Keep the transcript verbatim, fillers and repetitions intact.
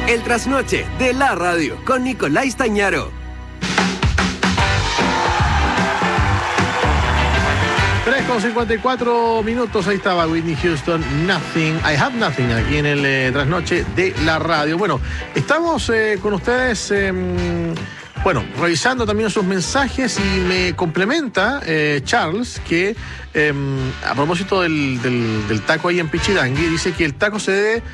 El trasnoche de la radio con Nicolás Tañaro. tres con cincuenta y cuatro minutos, ahí estaba Whitney Houston, Nothing, I Have Nothing, aquí en el eh, trasnoche de la radio. Bueno, estamos eh, con ustedes, eh, bueno, revisando también sus mensajes y me complementa eh, Charles que eh, a propósito del, del, del taco ahí en Pichidangui, dice que el taco se debe